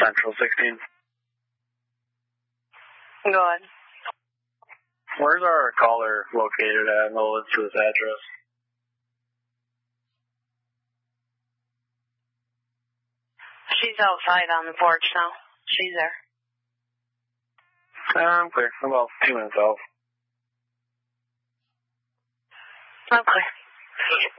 Central 16. Go ahead. Where's our caller located at? No list to this address. She's outside on the porch now. She's there. I'm clear. I'm about 2 minutes out. Okay.